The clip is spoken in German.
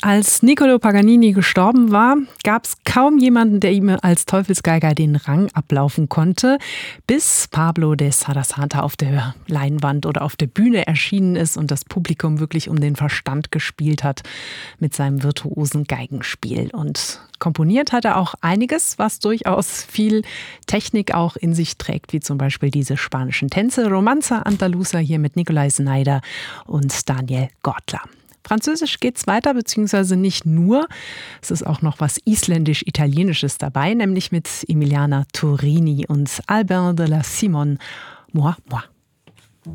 Als Niccolò Paganini gestorben war, gab es kaum jemanden, der ihm als Teufelsgeiger den Rang ablaufen konnte, bis Pablo de Sarasate auf der Leinwand oder auf der Bühne erschienen ist und das Publikum wirklich um den Verstand gespielt hat mit seinem virtuosen Geigenspiel. Und komponiert hat er auch einiges, was durchaus viel Technik auch in sich trägt, wie zum Beispiel diese spanischen Tänze, Romanza Andaluza hier mit Nicolai Znaider und Daniel Gortler. Französisch geht's weiter, beziehungsweise nicht nur. Es ist auch noch was Isländisch-Italienisches dabei, nämlich mit Emiliana Turini und Albin de la Simone, Moi, Moi.